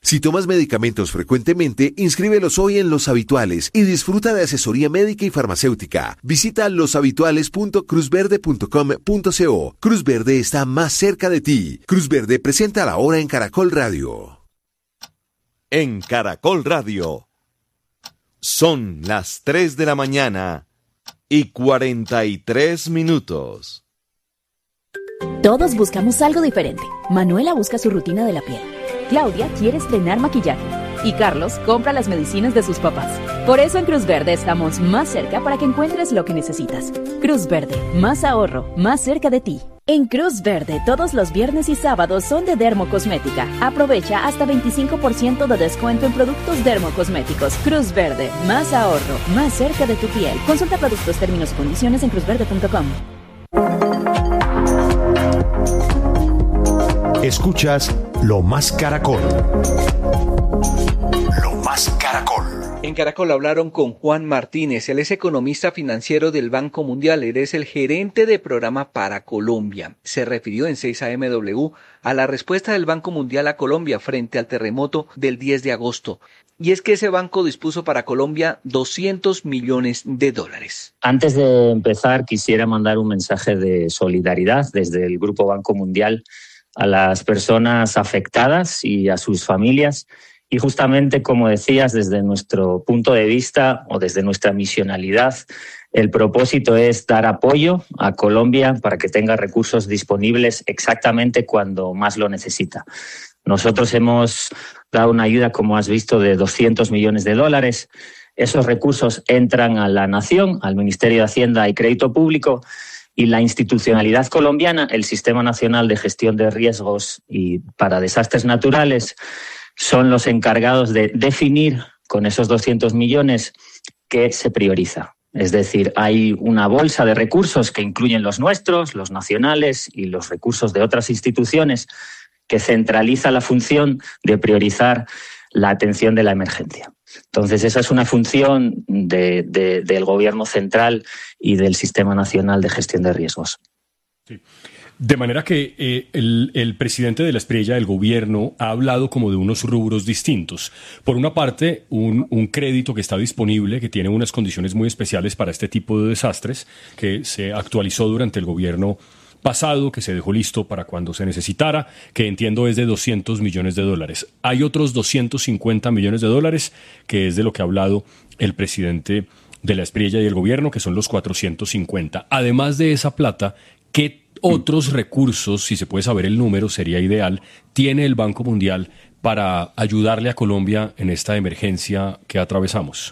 Si tomas medicamentos frecuentemente, inscríbelos hoy en Los Habituales y disfruta de asesoría médica y farmacéutica. Visita loshabituales.cruzverde.com.co. Cruz Verde está más cerca de ti. Cruz Verde presenta La Hora en Caracol Radio. En Caracol Radio. Son las 3 de la mañana y 43 minutos. Todos buscamos algo diferente. Manuela busca su rutina de la piel. Claudia quiere estrenar maquillaje. Y Carlos compra las medicinas de sus papás. Por eso en Cruz Verde estamos más cerca para que encuentres lo que necesitas. Cruz Verde, más ahorro, más cerca de ti. En Cruz Verde, todos los viernes y sábados son de Dermocosmética. Aprovecha hasta 25% de descuento en productos dermocosméticos. Cruz Verde, más ahorro, más cerca de tu piel. Consulta productos, términos y condiciones en cruzverde.com. Escuchas Lo Más Caracol. Lo Más Caracol. En Caracol hablaron con Juan Martínez. Él es economista financiero del Banco Mundial. Él es el gerente de programa para Colombia. Se refirió en 6AMW a la respuesta del Banco Mundial a Colombia frente al terremoto del 10 de agosto. Y es que ese banco dispuso para Colombia $200 millones. Antes de empezar, quisiera mandar un mensaje de solidaridad desde el Grupo Banco Mundial a las personas afectadas y a sus familias. Y justamente, como decías, desde nuestro punto de vista o desde nuestra misionalidad, el propósito es dar apoyo a Colombia para que tenga recursos disponibles exactamente cuando más lo necesita. Nosotros hemos dado una ayuda, como has visto, de $200 millones. Esos recursos entran a la Nación, al Ministerio de Hacienda y Crédito Público, y la institucionalidad colombiana, el Sistema Nacional de Gestión de Riesgos y para Desastres Naturales, son los encargados de definir con esos 200 millones qué se prioriza. Es decir, hay una bolsa de recursos que incluyen los nuestros, los nacionales y los recursos de otras instituciones que centraliza la función de priorizar la atención de la emergencia. Entonces, esa es una función del Gobierno central y del Sistema Nacional de Gestión de Riesgos. Sí. De manera que el presidente de la Espriella del gobierno ha hablado como de unos rubros distintos. Por una parte, un crédito que está disponible, que tiene unas condiciones muy especiales para este tipo de desastres, que se actualizó durante el gobierno pasado, que se dejó listo para cuando se necesitara, que entiendo es de $200 millones. Hay otros $250 millones, que es de lo que ha hablado el presidente de la Espriella y el gobierno, que son los 450. Además de esa plata, ¿qué otros recursos, si se puede saber el número, sería ideal, tiene el Banco Mundial para ayudarle a Colombia en esta emergencia que atravesamos?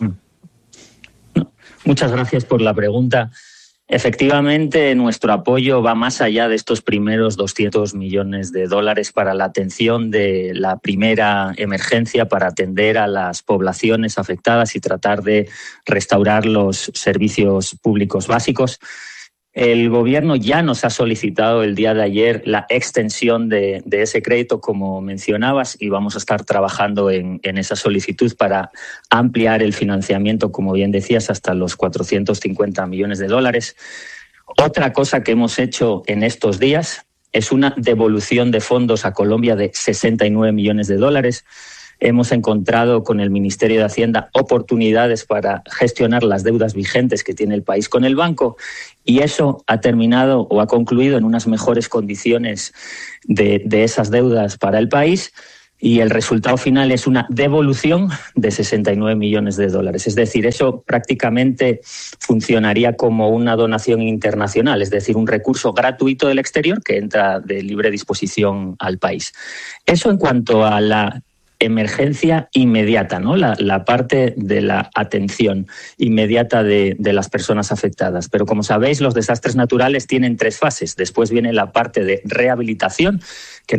Muchas gracias por la pregunta. Efectivamente, nuestro apoyo va más allá de estos primeros $200 millones para la atención de la primera emergencia, para atender a las poblaciones afectadas y tratar de restaurar los servicios públicos básicos. El Gobierno ya nos ha solicitado el día de ayer la extensión de ese crédito, como mencionabas, y vamos a estar trabajando en esa solicitud para ampliar el financiamiento, como bien decías, hasta los $450 millones. Otra cosa que hemos hecho en estos días es una devolución de fondos a Colombia de $69 millones. Hemos encontrado con el Ministerio de Hacienda oportunidades para gestionar las deudas vigentes que tiene el país con el banco, y eso ha terminado o ha concluido en unas mejores condiciones de esas deudas para el país, y el resultado final es una devolución de $69 millones. Es decir, eso prácticamente funcionaría como una donación internacional, es decir, un recurso gratuito del exterior que entra de libre disposición al país. Eso en cuanto a la emergencia inmediata, ¿no? La parte de la atención inmediata de las personas afectadas. Pero como sabéis, los desastres naturales tienen 3 fases. Después viene la parte de rehabilitación, que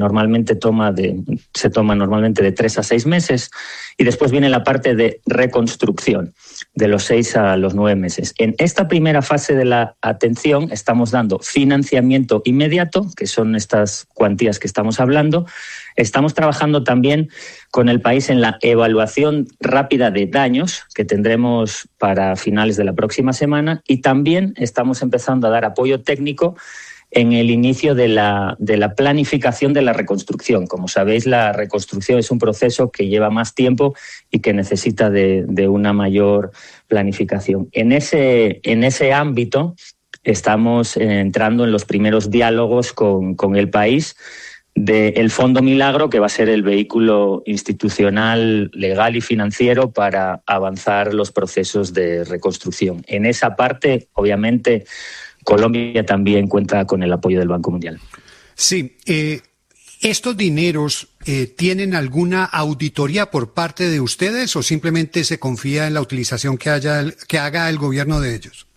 se toma normalmente de 3 a 6 meses, y después viene la parte de reconstrucción, de los 6 a los 9 meses. En esta primera fase de la atención estamos dando financiamiento inmediato, que son estas cuantías que estamos hablando. Estamos trabajando también con el país en la evaluación rápida de daños que tendremos para finales de la próxima semana, y también estamos empezando a dar apoyo técnico en el inicio de la planificación de la reconstrucción. Como sabéis, la reconstrucción es un proceso que lleva más tiempo y que necesita de una mayor planificación. En ese ámbito estamos entrando en los primeros diálogos con el país del Fondo Milagro, que va a ser el vehículo institucional, legal y financiero para avanzar los procesos de reconstrucción. En esa parte, obviamente, Colombia también cuenta con el apoyo del Banco Mundial. Sí, ¿estos dineros tienen alguna auditoría por parte de ustedes o simplemente se confía en la utilización que haga el gobierno de ellos?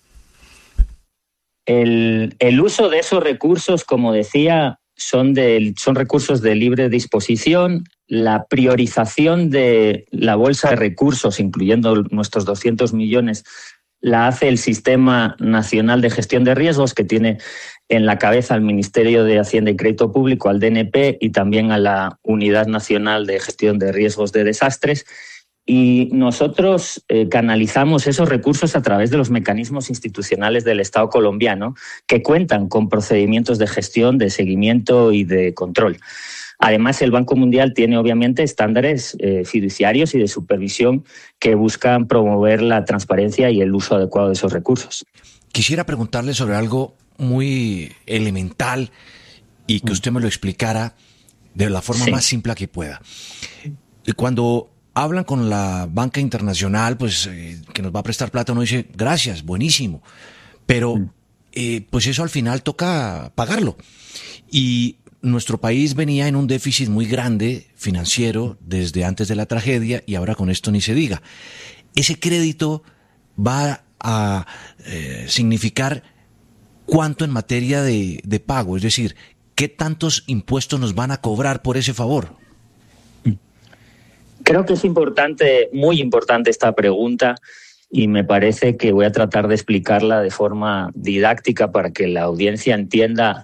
El uso de esos recursos, como decía, son recursos de libre disposición. La priorización de la bolsa de recursos, incluyendo nuestros 200 millones, la hace el Sistema Nacional de Gestión de Riesgos, que tiene en la cabeza al Ministerio de Hacienda y Crédito Público, al DNP y también a la Unidad Nacional de Gestión de Riesgos de Desastres. Y nosotros canalizamos esos recursos a través de los mecanismos institucionales del Estado colombiano, que cuentan con procedimientos de gestión, de seguimiento y de control. Además, el Banco Mundial tiene obviamente estándares fiduciarios y de supervisión que buscan promover la transparencia y el uso adecuado de esos recursos. Quisiera preguntarle sobre algo muy elemental y que usted me lo explicara de la forma más simple que pueda. Cuando hablan con la banca internacional, pues que nos va a prestar plata, uno dice, gracias, buenísimo. Pero pues eso al final toca pagarlo. Y nuestro país venía en un déficit muy grande financiero desde antes de la tragedia y ahora con esto ni se diga. Ese crédito va a significar cuánto en materia de pago, es decir, ¿qué tantos impuestos nos van a cobrar por ese favor? Creo que es importante, muy importante esta pregunta, y me parece que voy a tratar de explicarla de forma didáctica para que la audiencia entienda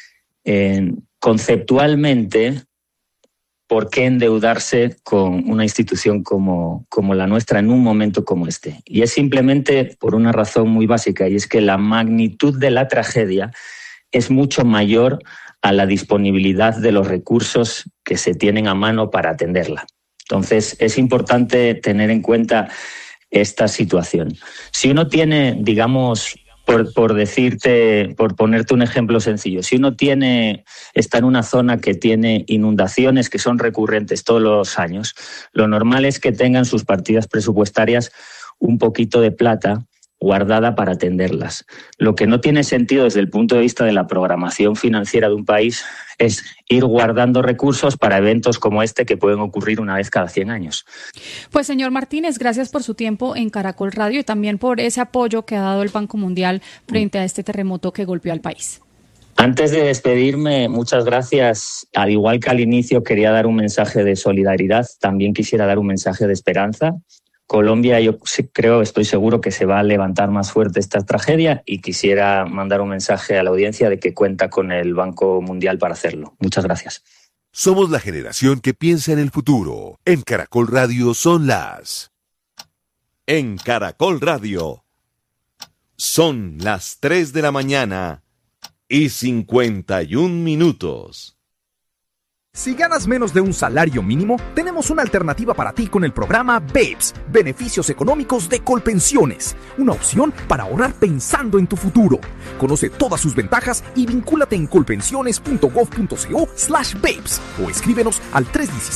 conceptualmente por qué endeudarse con una institución como la nuestra en un momento como este. Y es simplemente por una razón muy básica, y es que la magnitud de la tragedia es mucho mayor a la disponibilidad de los recursos que se tienen a mano para atenderla. Entonces, es importante tener en cuenta esta situación. Si uno tiene, digamos, por ponerte un ejemplo sencillo, si uno está en una zona que tiene inundaciones que son recurrentes todos los años, lo normal es que tengan sus partidas presupuestarias un poquito de plata guardada para atenderlas. Lo que no tiene sentido desde el punto de vista de la programación financiera de un país es ir guardando recursos para eventos como este que pueden ocurrir una vez cada 100 años. Pues señor Martínez, gracias por su tiempo en Caracol Radio y también por ese apoyo que ha dado el Banco Mundial frente a este terremoto que golpeó al país. Antes de despedirme, muchas gracias. Al igual que al inicio quería dar un mensaje de solidaridad, también quisiera dar un mensaje de esperanza. Colombia, yo estoy seguro que se va a levantar más fuerte esta tragedia y quisiera mandar un mensaje a la audiencia de que cuenta con el Banco Mundial para hacerlo. Muchas gracias. Somos la generación que piensa en el futuro. En Caracol Radio son las... En Caracol Radio son las 3 de la mañana y 51 minutos. Si ganas menos de un salario mínimo, tenemos una alternativa para ti con el programa BEPS, Beneficios Económicos de Colpensiones, una opción para ahorrar pensando en tu futuro. Conoce todas sus ventajas y vincúlate en colpensiones.gov.co/BEPS o escríbenos al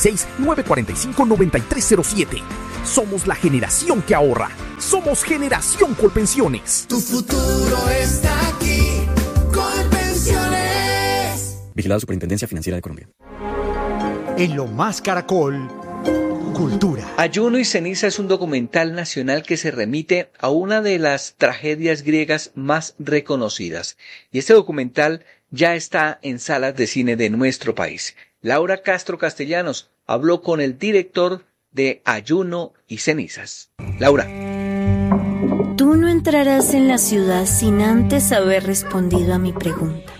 316-945-9307. Somos la generación que ahorra. Somos Generación Colpensiones. Tu futuro está aquí. Colpensiones. Vigilado Superintendencia Financiera de Colombia. En Lo Más Caracol, Cultura. Ayuno y ceniza es un documental nacional que se remite a una de las tragedias griegas más reconocidas. Y este documental ya está en salas de cine de nuestro país. Laura Castro Castellanos habló con el director de Ayuno y cenizas. Laura. Tú no entrarás en la ciudad sin antes haber respondido a mi pregunta.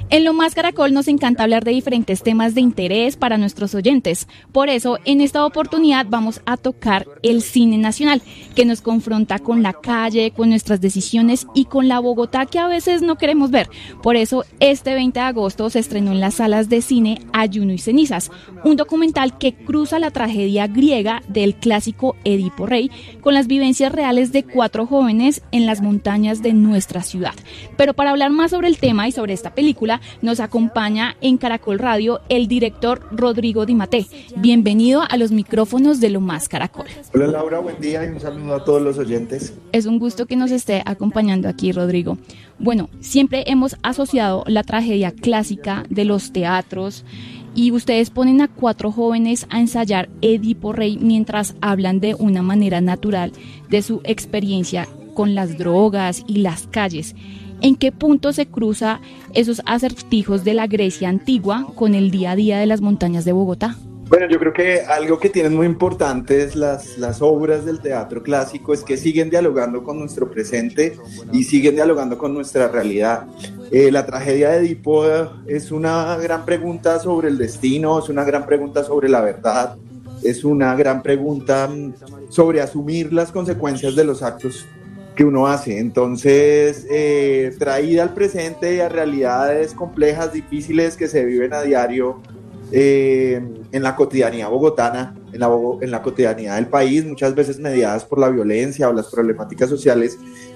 En Lo Más Caracol nos encanta hablar de diferentes temas de interés para nuestros oyentes. Por eso, en esta oportunidad vamos a tocar el cine nacional, que nos confronta con la calle, con nuestras decisiones y con la Bogotá que a veces no queremos ver. Por eso, este 20 de agosto se estrenó en las salas de cine Ayuno y Cenizas, un documental que cruza la tragedia griega del clásico Edipo Rey con las vivencias reales de 4 jóvenes en las montañas de nuestra ciudad. Pero para hablar más sobre el tema y sobre esta película, nos acompaña en Caracol Radio el director Rodrigo Di Mattei. Bienvenido a los micrófonos de Lo Más Caracol. Hola Laura, buen día y un saludo a todos los oyentes. Es un gusto que nos esté acompañando aquí, Rodrigo. Bueno, siempre hemos asociado la tragedia clásica de los teatros y ustedes ponen a 4 jóvenes a ensayar Edipo Rey mientras hablan de una manera natural de su experiencia con las drogas y las calles. ¿En qué punto se cruza esos acertijos de la Grecia antigua con el día a día de las montañas de Bogotá? Bueno, yo creo que algo que tienen muy importantes las obras del teatro clásico es que siguen dialogando con nuestro presente y siguen dialogando con nuestra realidad. La tragedia de Edipo es una gran pregunta sobre el destino, es una gran pregunta sobre la verdad, es una gran pregunta sobre asumir las consecuencias de los actos que uno hace. Entonces, traída al presente y a realidades complejas, difíciles que se viven a diario en la cotidianidad bogotana, en la cotidianidad del país, muchas veces mediadas por la violencia o las problemáticas sociales,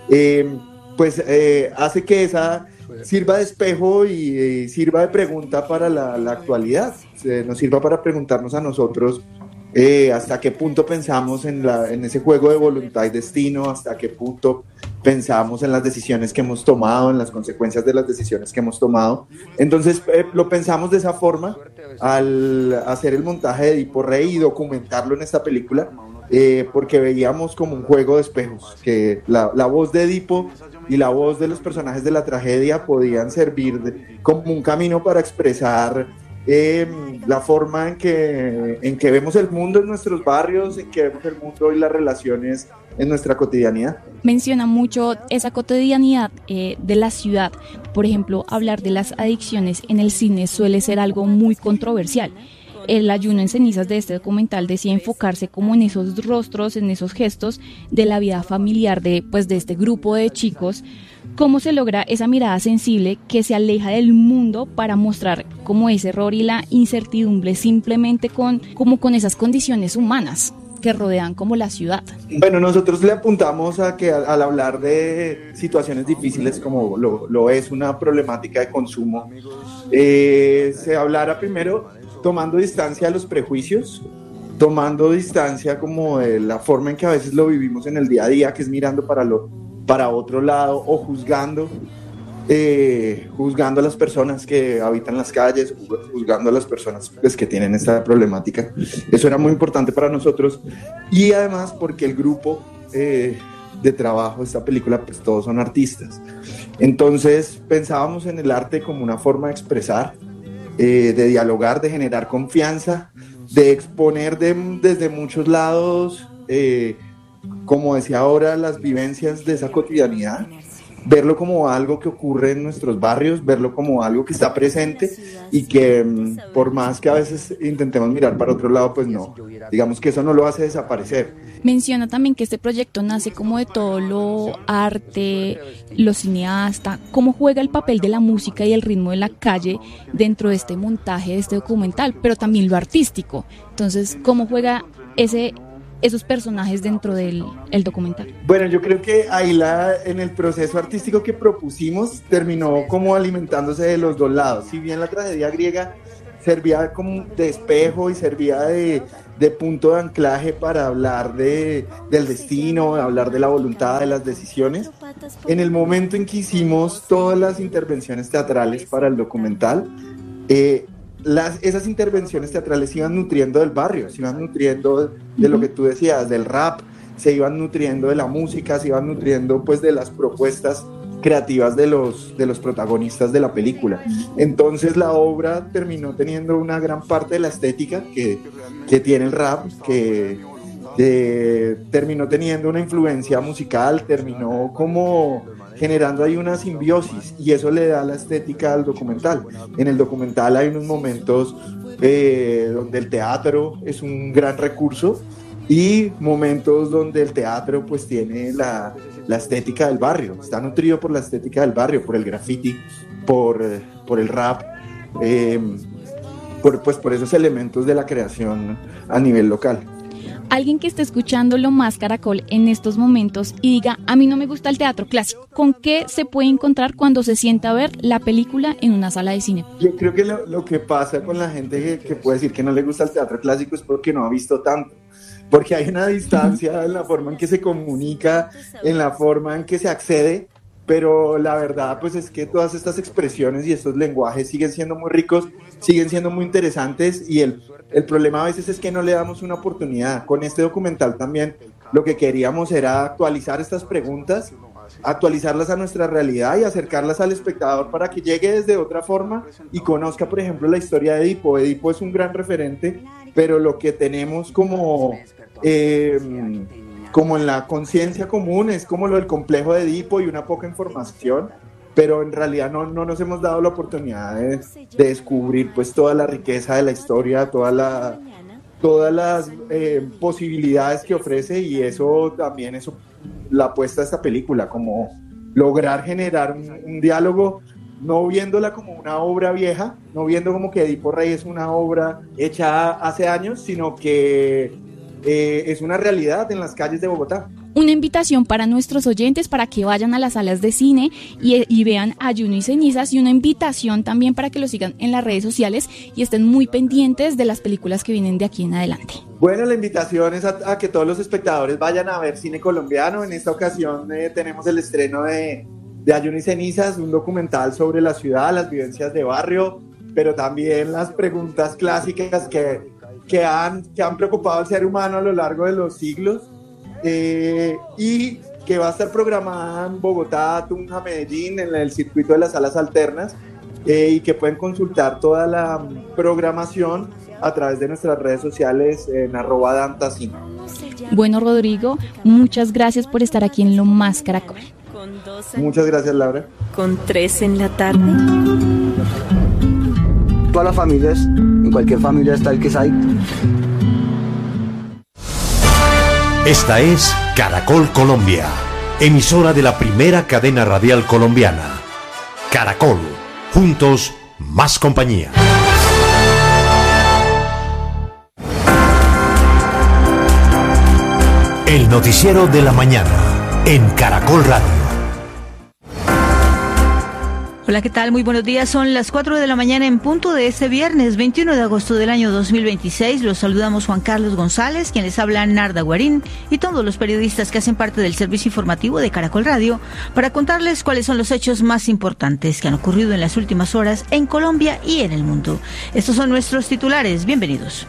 hace que esa sirva de espejo y sirva de pregunta para la actualidad, nos sirva para preguntarnos a nosotros hasta qué punto pensamos en ese juego de voluntad y destino, hasta qué punto pensamos en las decisiones que hemos tomado, en las consecuencias de las decisiones que hemos tomado. Entonces lo pensamos de esa forma al hacer el montaje de Edipo Rey y documentarlo en esta película, porque veíamos como un juego de espejos, que la voz de Edipo y la voz de los personajes de la tragedia podían servir como un camino para expresar la forma en que vemos el mundo en nuestros barrios, en que vemos el mundo y las relaciones en nuestra cotidianidad. Menciona mucho esa cotidianidad de la ciudad. Por ejemplo, hablar de las adicciones en el cine suele ser algo muy controversial. El Ayuno en Cenizas de este documental decía enfocarse como en esos rostros, en esos gestos de la vida familiar de este grupo de chicos. ¿Cómo se logra esa mirada sensible que se aleja del mundo para mostrar como ese error y la incertidumbre simplemente con esas condiciones humanas que rodean como la ciudad? Bueno, nosotros le apuntamos a que al hablar de situaciones difíciles como lo es una problemática de consumo, se hablara primero tomando distancia de los prejuicios, tomando distancia como de la forma en que a veces lo vivimos en el día a día, que es mirando para otro lado o juzgando a las personas que habitan las calles, juzgando a las personas que tienen esta problemática. Eso era muy importante para nosotros, y además porque el grupo de trabajo de esta película, pues todos son artistas. Entonces pensábamos en el arte como una forma de expresar, de dialogar, de generar confianza, de exponer desde muchos lados, como decía ahora, las vivencias de esa cotidianidad, verlo como algo que ocurre en nuestros barrios, verlo como algo que está presente y que por más que a veces intentemos mirar para otro lado, pues no, digamos que eso no lo hace desaparecer. Menciona también que este proyecto nace como de todo lo arte, lo cineasta, cómo juega el papel de la música y el ritmo de la calle dentro de este montaje, de este documental, pero también lo artístico. Entonces, ¿cómo juega esos personajes dentro del documental? Bueno, yo creo que ahí en el proceso artístico que propusimos terminó como alimentándose de los dos lados. Si bien la tragedia griega servía como de espejo y servía de punto de anclaje para hablar del destino, hablar de la voluntad, de las decisiones, en el momento en que hicimos todas las intervenciones teatrales para el documental, esas intervenciones teatrales se iban nutriendo del barrio, se iban nutriendo de lo que tú decías, del rap, se iban nutriendo de la música, se iban nutriendo pues de las propuestas creativas de los protagonistas de la película. Entonces la obra terminó teniendo una gran parte de la estética que tiene el rap, que terminó teniendo una influencia musical, terminó como generando ahí una simbiosis, y eso le da la estética al documental. En el documental hay unos momentos donde el teatro es un gran recurso y momentos donde el teatro pues tiene la estética del barrio, está nutrido por la estética del barrio, por el graffiti, por el rap, por esos elementos de la creación a nivel local. Alguien que esté escuchando Lo Más Caracol en estos momentos y diga, a mí no me gusta el teatro clásico, ¿con qué se puede encontrar cuando se sienta a ver la película en una sala de cine? Yo creo que lo que pasa con la gente que puede decir que no le gusta el teatro clásico es porque no ha visto tanto, porque hay una distancia en la forma en que se comunica, en la forma en que se accede, pero la verdad pues es que todas estas expresiones y estos lenguajes siguen siendo muy ricos, siguen siendo muy interesantes, y el problema a veces es que no le damos una oportunidad. Con este documental también lo que queríamos era actualizar estas preguntas, actualizarlas a nuestra realidad y acercarlas al espectador para que llegue desde otra forma y conozca, por ejemplo, la historia de Edipo. Edipo es un gran referente, pero lo que tenemos como en la conciencia común es como lo del complejo de Edipo y una poca información, pero en realidad no nos hemos dado la oportunidad de descubrir pues toda la riqueza de la historia, todas las posibilidades que ofrece, y eso también es la apuesta de esta película, como lograr generar un diálogo, no viéndola como una obra vieja, no viendo como que Edipo Rey es una obra hecha hace años, sino que es una realidad en las calles de Bogotá. Una invitación para nuestros oyentes para que vayan a las salas de cine y vean Ayuno y Cenizas, y una invitación también para que lo sigan en las redes sociales y estén muy pendientes de las películas que vienen de aquí en adelante. Bueno, la invitación es a que todos los espectadores vayan a ver cine colombiano. En esta ocasión tenemos el estreno de Ayuno y Cenizas, un documental sobre la ciudad, las vivencias de barrio, pero también las preguntas clásicas que han preocupado al ser humano a lo largo de los siglos. Y que va a estar programada en Bogotá, Tunja, Medellín, en el circuito de las salas alternas, y que pueden consultar toda la programación a través de nuestras redes sociales en @dantacine. Bueno, Rodrigo, muchas gracias por estar aquí en Lo Más Caracol. Muchas gracias, Laura. Con 3 en la tarde. Todas las familias, en cualquier familia está el Quesay. Esta es Caracol Colombia, emisora de la primera cadena radial colombiana. Caracol, juntos, más compañía. El noticiero de la mañana, en Caracol Radio. Hola, ¿qué tal? Muy buenos días. Son las 4 de la mañana en punto de este viernes 21 de agosto del año 2026. Los saludamos Juan Carlos González, quien les habla Narda Guarín, y todos los periodistas que hacen parte del servicio informativo de Caracol Radio para contarles cuáles son los hechos más importantes que han ocurrido en las últimas horas en Colombia y en el mundo. Estos son nuestros titulares. Bienvenidos.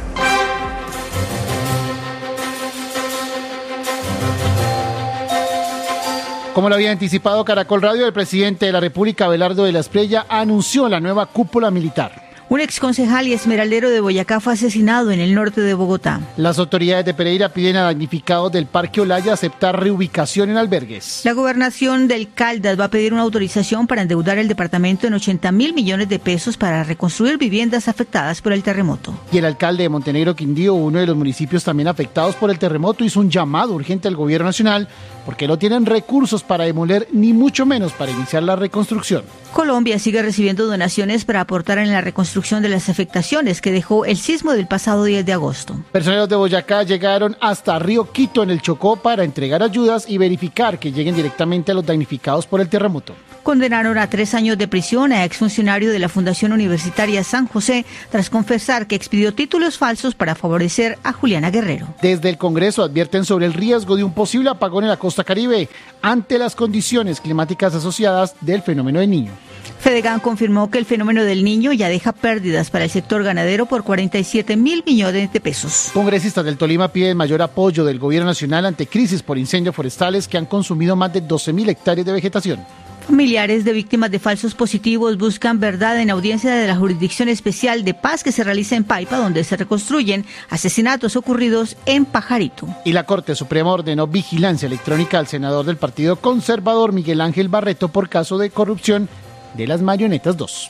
Como lo había anticipado Caracol Radio, el presidente de la República, Abelardo de la Espriella, anunció la nueva cúpula militar. Un exconcejal y esmeraldero de Boyacá fue asesinado en el norte de Bogotá. Las autoridades de Pereira piden a damnificados del Parque Olaya aceptar reubicación en albergues. La gobernación del Caldas va a pedir una autorización para endeudar el departamento en 80.000 millones de pesos para reconstruir viviendas afectadas por el terremoto. Y el alcalde de Montenegro, Quindío, uno de los municipios también afectados por el terremoto, hizo un llamado urgente al gobierno nacional porque no tienen recursos para demoler ni mucho menos para iniciar la reconstrucción. Colombia sigue recibiendo donaciones para aportar en la reconstrucción de las afectaciones que dejó el sismo del pasado 10 de agosto. Personeros de Boyacá llegaron hasta Río Quito en el Chocó para entregar ayudas y verificar que lleguen directamente a los damnificados por el terremoto. Condenaron a 3 años de prisión a exfuncionario de la Fundación Universitaria San José tras confesar que expidió títulos falsos para favorecer a Juliana Guerrero. Desde el Congreso advierten sobre el riesgo de un posible apagón en la costa Caribe ante las condiciones climáticas asociadas del fenómeno del Niño. Fedegan confirmó que el fenómeno del Niño ya deja pérdidas para el sector ganadero por 47.000 millones de pesos. Congresistas del Tolima piden mayor apoyo del gobierno nacional ante crisis por incendios forestales que han consumido más de 12.000 hectáreas de vegetación. Familiares de víctimas de falsos positivos buscan verdad en audiencia de la Jurisdicción Especial de Paz que se realiza en Paipa, donde se reconstruyen asesinatos ocurridos en Pajarito. Y la Corte Suprema ordenó vigilancia electrónica al senador del Partido Conservador, Miguel Ángel Barreto, por caso de corrupción de las Marionetas 2.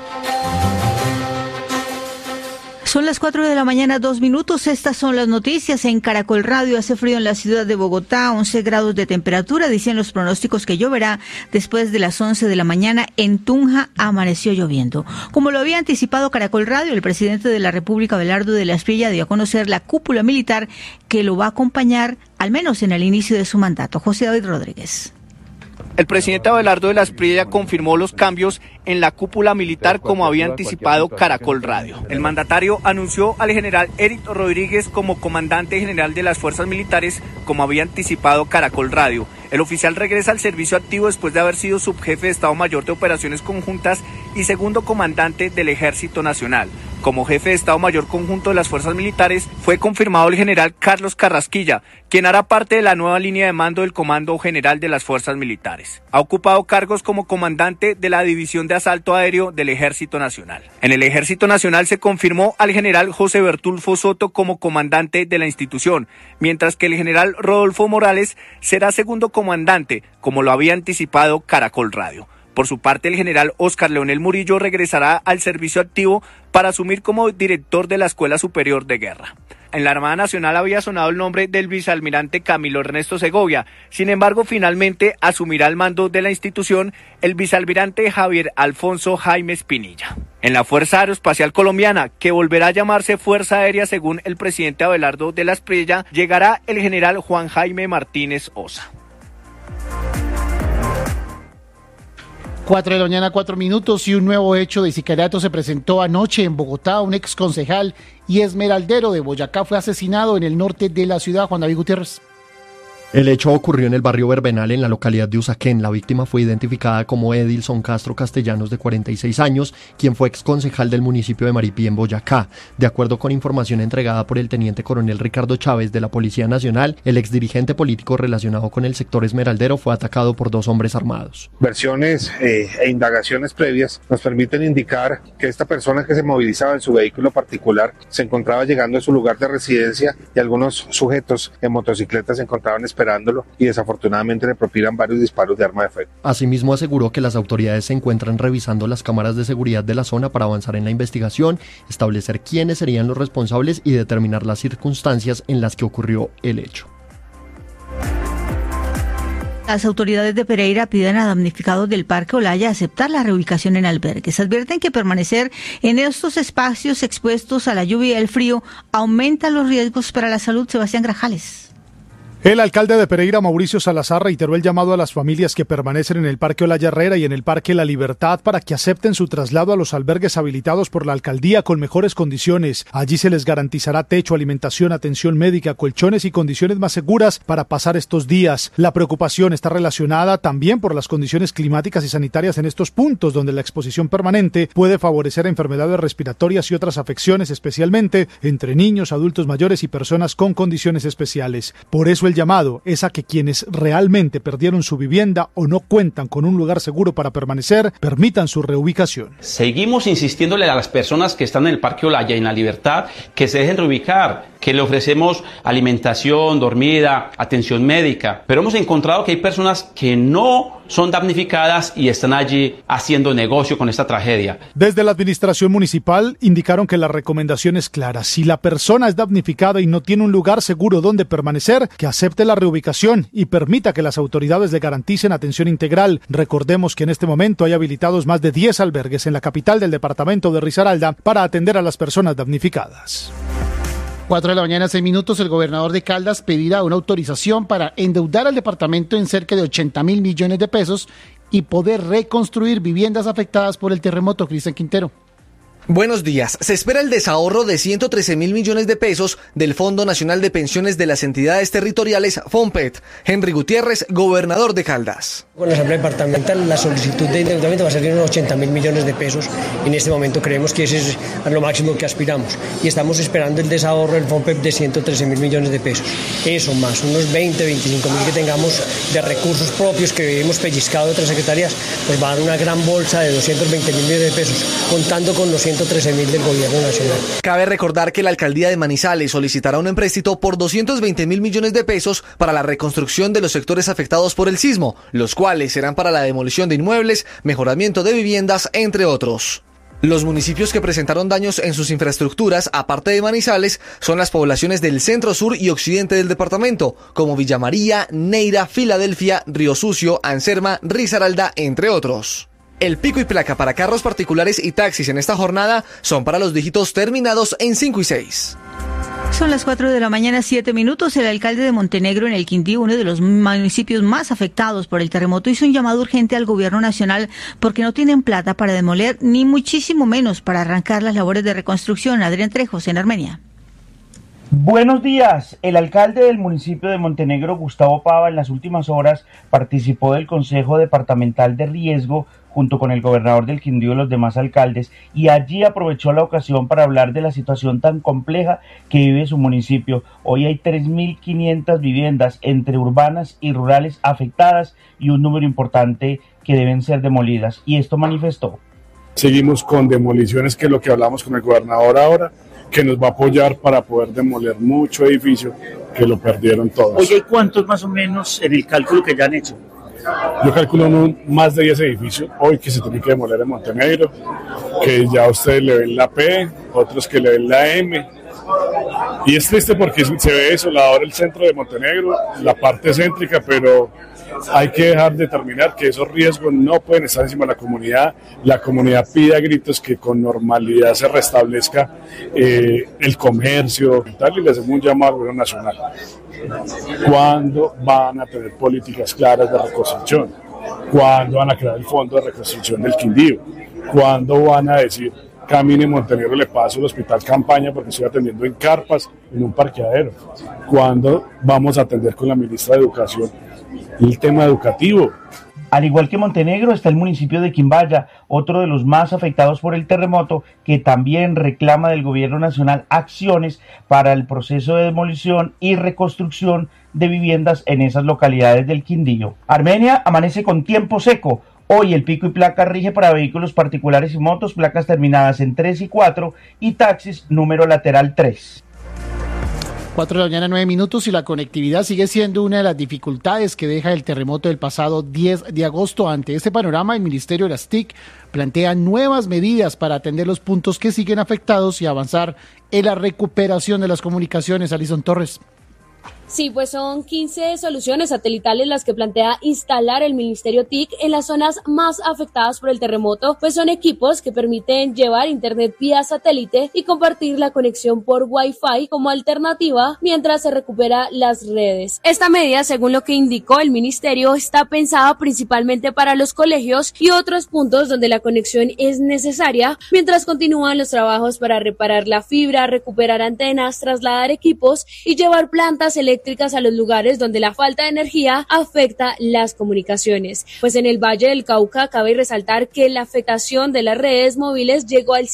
Son las 4 de la mañana, 2 minutos. Estas son las noticias en Caracol Radio. Hace frío en la ciudad de Bogotá, 11 grados de temperatura. Dicen los pronósticos que lloverá después de las 11 de la mañana. En Tunja amaneció lloviendo. Como lo había anticipado Caracol Radio, el presidente de la República, Abelardo de la Espriella, dio a conocer la cúpula militar que lo va a acompañar, al menos en el inicio de su mandato. José David Rodríguez. El presidente Abelardo de la Espriella confirmó los cambios en la cúpula militar como había anticipado Caracol Radio. El mandatario anunció al general Eric Rodríguez como comandante general de las fuerzas militares como había anticipado Caracol Radio. El oficial regresa al servicio activo después de haber sido subjefe de Estado Mayor de Operaciones Conjuntas y segundo comandante del Ejército Nacional. Como jefe de Estado Mayor Conjunto de las Fuerzas Militares fue confirmado el general Carlos Carrasquilla, quien hará parte de la nueva línea de mando del Comando General de las Fuerzas Militares. Ha ocupado cargos como comandante de la División de Asalto Aéreo del Ejército Nacional. En el Ejército Nacional se confirmó al general José Bertulfo Soto como comandante de la institución, mientras que el general Rodolfo Morales será segundo comandante, como lo había anticipado Caracol Radio. Por su parte, el general Óscar Leonel Murillo regresará al servicio activo para asumir como director de la Escuela Superior de Guerra. En la Armada Nacional había sonado el nombre del vicealmirante Camilo Ernesto Segovia. Sin embargo, finalmente asumirá el mando de la institución el vicealmirante Javier Alfonso Jaime Espinilla. En la Fuerza Aeroespacial Colombiana, que volverá a llamarse Fuerza Aérea según el presidente Abelardo de la Espriella, llegará el general Juan Jaime Martínez Osa. 4 de la mañana, 4 minutos, y un nuevo hecho de sicariato se presentó anoche en Bogotá. Un exconcejal y esmeraldero de Boyacá fue asesinado en el norte de la ciudad. Juan David Gutiérrez. El hecho ocurrió en el barrio Verbenal, en la localidad de Usaquén. La víctima fue identificada como Edilson Castro Castellanos, de 46 años, quien fue exconcejal del municipio de Maripí, en Boyacá. De acuerdo con información entregada por el teniente coronel Ricardo Chávez de la Policía Nacional, el exdirigente político relacionado con el sector esmeraldero fue atacado por 2 hombres armados. Versiones e indagaciones previas nos permiten indicar que esta persona que se movilizaba en su vehículo particular se encontraba llegando a su lugar de residencia y algunos sujetos en motocicletas se encontraban esperándolo y desafortunadamente le propinan varios disparos de arma de fuego. Asimismo, aseguró que las autoridades se encuentran revisando las cámaras de seguridad de la zona para avanzar en la investigación, establecer quiénes serían los responsables y determinar las circunstancias en las que ocurrió el hecho. Las autoridades de Pereira piden a damnificados del Parque Olaya aceptar la reubicación en albergues. Advierten que permanecer en estos espacios expuestos a la lluvia y el frío aumenta los riesgos para la salud. Sebastián Grajales. El alcalde de Pereira, Mauricio Salazar, reiteró el llamado a las familias que permanecen en el Parque Olaya Herrera y en el Parque La Libertad para que acepten su traslado a los albergues habilitados por la alcaldía con mejores condiciones. Allí se les garantizará techo, alimentación, atención médica, colchones y condiciones más seguras para pasar estos días. La preocupación está relacionada también por las condiciones climáticas y sanitarias en estos puntos, donde la exposición permanente puede favorecer enfermedades respiratorias y otras afecciones, especialmente entre niños, adultos mayores y personas con condiciones especiales. Por eso el llamado es a que quienes realmente perdieron su vivienda o no cuentan con un lugar seguro para permanecer, permitan su reubicación. Seguimos insistiéndole a las personas que están en el Parque Olaya y en La Libertad que se dejen reubicar, que le ofrecemos alimentación, dormida, atención médica, pero hemos encontrado que hay personas que no son damnificadas y están allí haciendo negocio con esta tragedia. Desde la administración municipal indicaron que la recomendación es clara: si la persona es damnificada y no tiene un lugar seguro donde permanecer, que acepte la reubicación y permita que las autoridades le garanticen atención integral. Recordemos que en este momento hay habilitados más de 10 albergues en la capital del departamento de Risaralda para atender a las personas damnificadas. 4 de la mañana, 6 minutos. El gobernador de Caldas pedirá una autorización para endeudar al departamento en cerca de 80.000 millones de pesos y poder reconstruir viviendas afectadas por el terremoto. Cristian Quintero. Buenos días. Se espera el desahorro de 113.000 millones de pesos del Fondo Nacional de Pensiones de las Entidades Territoriales, FONPET. Henry Gutiérrez, gobernador de Caldas. Con la Asamblea Departamental, la solicitud de endeudamiento va a ser de unos 80.000 millones de pesos. En este momento creemos que ese es a lo máximo que aspiramos. Y estamos esperando el desahorro del FONPET de 113.000 millones de pesos. Eso más unos 25.000 que tengamos de recursos propios que hemos pellizcado de otras secretarías, pues va a dar una gran bolsa de 220.000 millones de pesos, contando con los 113.000 del gobierno nacional. Cabe recordar que la alcaldía de Manizales solicitará un empréstito por 220.000 millones de pesos para la reconstrucción de los sectores afectados por el sismo, los cuales serán para la demolición de inmuebles, mejoramiento de viviendas, entre otros. Los municipios que presentaron daños en sus infraestructuras, aparte de Manizales, son las poblaciones del centro, sur y occidente del departamento, como Villa María, Neira, Filadelfia, Río Sucio, Anserma, Risaralda, entre otros. El pico y placa para carros particulares y taxis en esta jornada son para los dígitos terminados en 5 y 6. Son las 4 de la mañana, 7 minutos. El alcalde de Montenegro, en el Quindío, uno de los municipios más afectados por el terremoto, hizo un llamado urgente al gobierno nacional porque no tienen plata para demoler, ni muchísimo menos para arrancar las labores de reconstrucción. Adrián Trejos, en Armenia. Buenos días. El alcalde del municipio de Montenegro, Gustavo Pava, en las últimas horas participó del Consejo Departamental de Riesgo junto con el gobernador del Quindío y los demás alcaldes, y allí aprovechó la ocasión para hablar de la situación tan compleja que vive su municipio. Hoy hay 3.500 viviendas entre urbanas y rurales afectadas y un número importante que deben ser demolidas, y esto manifestó. Seguimos con demoliciones, que es lo que hablamos con el gobernador ahora, que nos va a apoyar para poder demoler mucho edificio que lo perdieron todos. Oye, ¿cuántos más o menos en el cálculo que ya han hecho? Yo calculo más de 10 edificios hoy que se tienen que demoler en Montenegro, que ya ustedes le ven la P, otros que le ven la M. Y es triste porque se ve desolador el centro de Montenegro, la parte céntrica, pero hay que dejar de determinar que esos riesgos no pueden estar encima de la comunidad. La comunidad pide a gritos que con normalidad se restablezca el comercio y tal, y le hacemos un llamado al gobierno nacional. ¿Cuándo van a tener políticas claras de reconstrucción? ¿Cuándo van a crear el fondo de reconstrucción del Quindío? ¿Cuándo van a decir, camine Montenegro, le paso el hospital campaña porque estoy atendiendo en carpas, en un parqueadero? ¿Cuándo vamos a atender con la ministra de Educación el tema educativo? Al igual que Montenegro, está el municipio de Quimbaya, otro de los más afectados por el terremoto, que también reclama del gobierno nacional acciones para el proceso de demolición y reconstrucción de viviendas en esas localidades del Quindío. Armenia amanece con tiempo seco. Hoy el pico y placa rige para vehículos particulares y motos, placas terminadas en 3 y 4 y taxis número lateral 3. 4 de la mañana, 9 minutos, y la conectividad sigue siendo una de las dificultades que deja el terremoto del pasado 10 de agosto. Ante este panorama, el Ministerio de las TIC plantea nuevas medidas para atender los puntos que siguen afectados y avanzar en la recuperación de las comunicaciones. Alison Torres. Sí, pues son 15 soluciones satelitales las que plantea instalar el Ministerio TIC en las zonas más afectadas por el terremoto, pues son equipos que permiten llevar internet vía satélite y compartir la conexión por Wi-Fi como alternativa mientras se recupera las redes. Esta medida, según lo que indicó el Ministerio, está pensada principalmente para los colegios y otros puntos donde la conexión es necesaria, mientras continúan los trabajos para reparar la fibra, recuperar antenas, trasladar equipos y llevar plantas eléctricas a los lugares donde la falta de energía afecta las comunicaciones. Pues en el Valle del Cauca cabe resaltar que la afectación de las redes móviles llegó al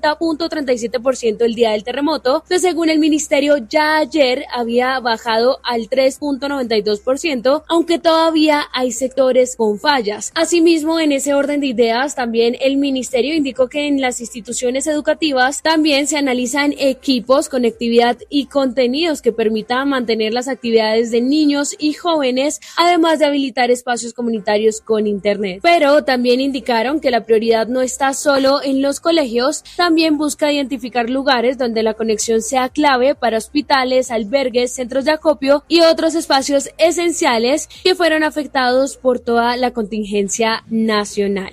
50.37% el día del terremoto, que según el ministerio ya ayer había bajado al 3.92%, aunque todavía hay sectores con fallas. Asimismo, en ese orden de ideas, también el ministerio indicó que en las instituciones educativas también se analizan equipos, conectividad y contenidos que permitan mantener las actividades de niños y jóvenes, además de habilitar espacios comunitarios con internet. Pero también indicaron que la prioridad no está solo en los colegios, también busca identificar lugares donde la conexión sea clave para hospitales, albergues, centros de acopio y otros espacios esenciales que fueron afectados por toda la contingencia nacional.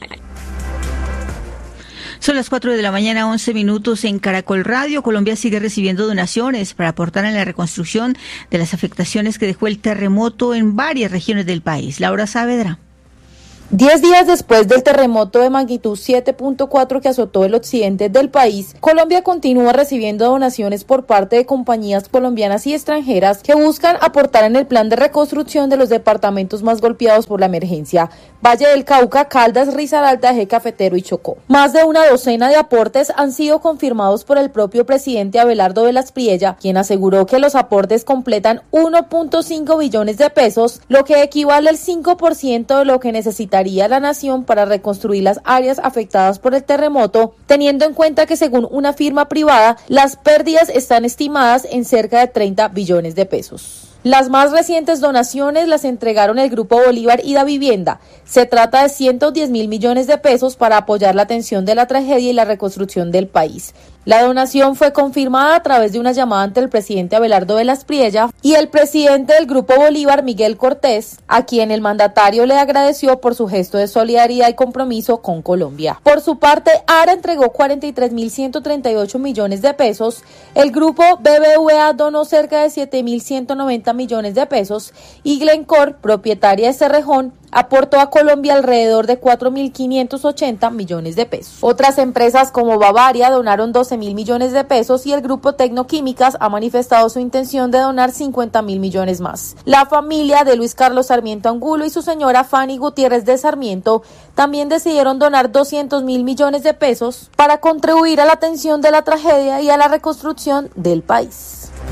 Son las 4 de la mañana, 11 minutos en Caracol Radio. Colombia sigue recibiendo donaciones para aportar en la reconstrucción de las afectaciones que dejó el terremoto en varias regiones del país. Laura Saavedra. 10 días después del terremoto de magnitud 7.4 que azotó el occidente del país, Colombia continúa recibiendo donaciones por parte de compañías colombianas y extranjeras que buscan aportar en el plan de reconstrucción de los departamentos más golpeados por la emergencia: Valle del Cauca, Caldas, Risaralda, Eje Cafetero y Chocó. Más de una docena de aportes han sido confirmados por el propio presidente Abelardo Velas Priella, quien aseguró que los aportes completan 1.5 billones de pesos, lo que equivale al 5% de lo que necesitaría la nación para reconstruir las áreas afectadas por el terremoto, teniendo en cuenta que según una firma privada, las pérdidas están estimadas en cerca de 30 billones de pesos. Las más recientes donaciones las entregaron el Grupo Bolívar y Da Vivienda. Se trata de 110.000 millones de pesos para apoyar la atención de la tragedia y la reconstrucción del país. La donación fue confirmada a través de una llamada ante el presidente Abelardo Velas Priella y el presidente del Grupo Bolívar, Miguel Cortés, a quien el mandatario le agradeció por su gesto de solidaridad y compromiso con Colombia. Por su parte, ARA entregó 43.138 millones de pesos, el Grupo BBVA donó cerca de 7.190 millones de pesos y Glencore, propietaria de Cerrejón, aportó a Colombia alrededor de 4.580 millones de pesos. Otras empresas como Bavaria donaron 12.000 millones de pesos y el Grupo Tecnoquímicas ha manifestado su intención de donar 50.000 millones más. La familia de Luis Carlos Sarmiento Angulo y su señora Fanny Gutiérrez de Sarmiento también decidieron donar 200.000 millones de pesos para contribuir a la atención de la tragedia y a la reconstrucción del país.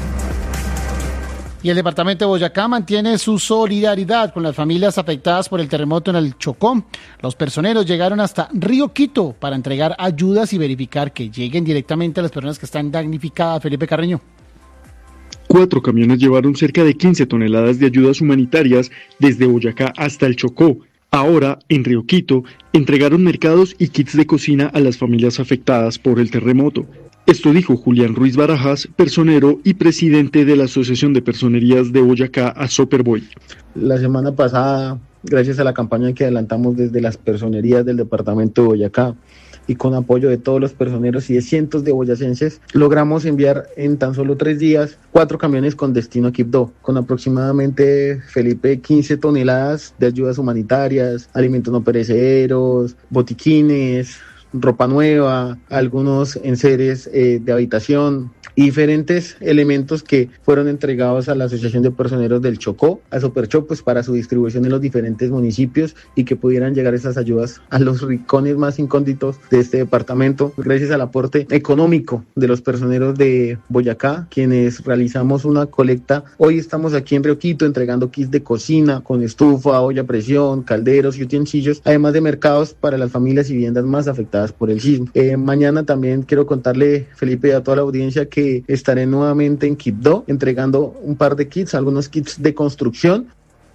Y el departamento de Boyacá mantiene su solidaridad con las familias afectadas por el terremoto en el Chocó. Los personeros llegaron hasta Río Quito para entregar ayudas y verificar que lleguen directamente a las personas que están damnificadas. Felipe Carreño. 4 camiones llevaron cerca de 15 toneladas de ayudas humanitarias desde Boyacá hasta el Chocó. Ahora, en Río Quito, entregaron mercados y kits de cocina a las familias afectadas por el terremoto. Esto dijo Julián Ruiz Barajas, personero y presidente de la Asociación de Personerías de Boyacá, Asoperboy. La semana pasada, gracias a la campaña que adelantamos desde las personerías del departamento de Boyacá y con apoyo de todos los personeros y de cientos de boyacenses, logramos enviar en tan solo 3 días 4 camiones con destino a Quibdó, con aproximadamente, Felipe, 15 toneladas de ayudas humanitarias, alimentos no perecederos, botiquines, ropa nueva, algunos enseres de habitación y diferentes elementos que fueron entregados a la Asociación de Personeros del Chocó, a Soperchó, pues para su distribución en los diferentes municipios y que pudieran llegar esas ayudas a los rincones más incógnitos de este departamento, gracias al aporte económico de los personeros de Boyacá, quienes realizamos una colecta. Hoy estamos aquí en Río Quito entregando kits de cocina con estufa, olla a presión, calderos y utensilios, además de mercados para las familias y viviendas más afectadas por el sismo. Mañana también quiero contarle, Felipe, y a toda la audiencia que estaré nuevamente en Quibdó entregando un par de kits, algunos kits de construcción.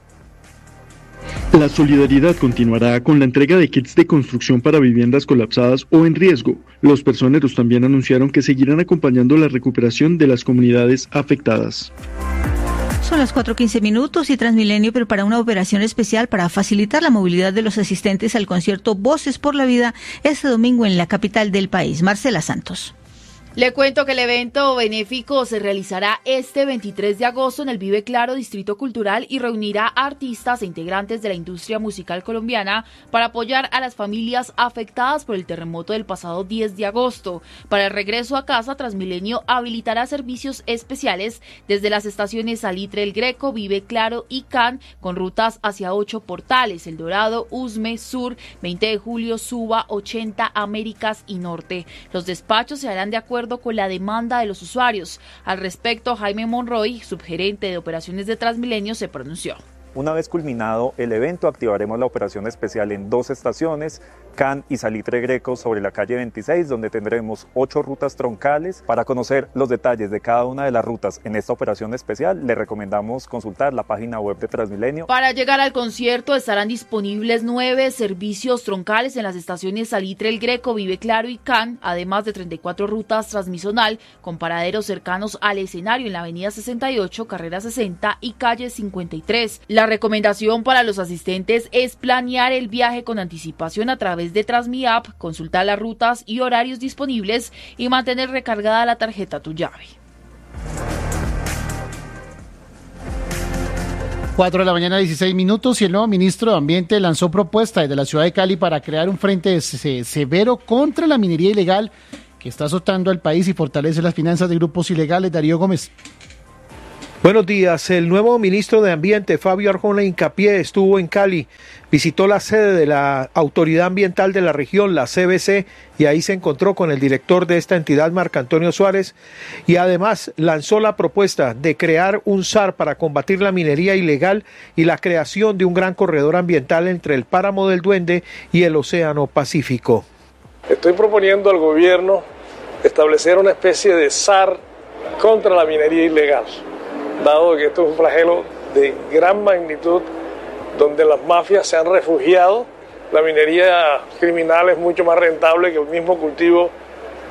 La solidaridad continuará con la entrega de kits de construcción para viviendas colapsadas o en riesgo. Los personeros también anunciaron que seguirán acompañando la recuperación de las comunidades afectadas. Son las 4:15 y Transmilenio prepara una operación especial para facilitar la movilidad de los asistentes al concierto Voces por la Vida este domingo en la capital del país. Marcela Santos. Le cuento que el evento benéfico se realizará este 23 de agosto en el Vive Claro Distrito Cultural y reunirá a artistas e integrantes de la industria musical colombiana para apoyar a las familias afectadas por el terremoto del pasado 10 de agosto. Para el regreso a casa, Transmilenio habilitará servicios especiales desde las estaciones Salitre El Greco, Vive Claro y Can, con rutas hacia 8 portales: El Dorado, Usme, Sur, 20 de Julio, Suba, 80, Américas y Norte. Los despachos se harán de acuerdo con la demanda de los usuarios. Al respecto, Jaime Monroy, subgerente de operaciones de Transmilenio, se pronunció. Una vez culminado el evento, activaremos la operación especial en 2 estaciones, Can y Salitre Greco, sobre la calle 26, donde tendremos 8 rutas troncales. Para conocer los detalles de cada una de las rutas en esta operación especial, le recomendamos consultar la página web de Transmilenio. Para llegar al concierto estarán disponibles 9 servicios troncales en las estaciones Salitre El Greco, Vive Claro y Can, además de 34 rutas transmisonal con paraderos cercanos al escenario en la avenida 68, carrera 60 y calle 53. La recomendación para los asistentes es planear el viaje con anticipación a través de TransmiApp, consultar las rutas y horarios disponibles y mantener recargada la tarjeta Tu Llave. 4 de la mañana, 16 minutos, y el nuevo ministro de Ambiente lanzó propuesta desde la ciudad de Cali para crear un frente severo contra la minería ilegal que está azotando al país y fortalece las finanzas de grupos ilegales. Darío Gómez. Buenos días. El nuevo ministro de Ambiente, Fabio Arjona Hincapié, estuvo en Cali, visitó la sede de la Autoridad Ambiental de la región, la CBC, y ahí se encontró con el director de esta entidad, Marco Antonio Suárez, y además lanzó la propuesta de crear un SAR para combatir la minería ilegal y la creación de un gran corredor ambiental entre el Páramo del Duende y el Océano Pacífico. Estoy proponiendo al gobierno establecer una especie de SAR contra la minería ilegal, dado que esto es un flagelo de gran magnitud donde las mafias se han refugiado. La minería criminal es mucho más rentable que el mismo cultivo